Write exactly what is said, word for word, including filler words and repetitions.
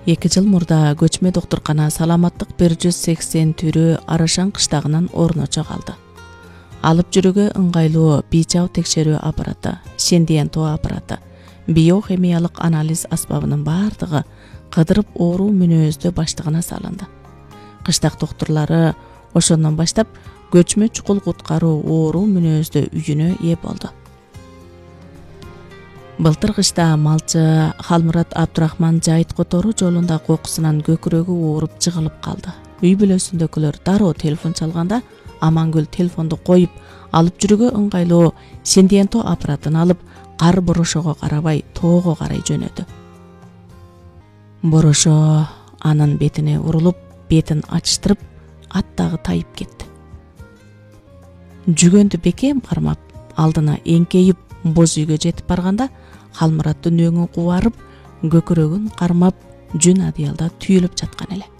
эки жыл мурда көчмө доктуркана саламаттык бир жүз сексен түрү Арашан кыштагынан орночо калды. Алып жүрүүгө ыңгайлуу бийчау текшерүү аппараты, шендиентоо аппараты, биохимиялык анализ аспабынын бардыгы кыдырып оору мүнөздө баштыгына салынды. Кыштак доктурлары ошондон баштап көчмө чукул куткаруу оору мүнөздө үйүнө ээ болду. Былтыр кышта малчы Халмурат Абдурахман Жайыт которуу жолунда кокусунан көкүрөгү ооруп жыгылып калды. Үй бүлөсүндөгүлөр дароо телефон чалганда Амангүл телефонду коюп, алып жүрүүгө ыңгайлуу шендиенто аппаратын алып, кар борошого карабай тоого карай жөнөдү. Борошо анын бетине урулуп, бетин ачыштырып, ат дагы тайып кетти. Жүгөндү бекем кармап, алдына эңкейип, боз үйгө жетип барганда Халмураттын өңү кубарып, көкүрөгүн кармап, жүн адыялда түйүлүп жаткан эле.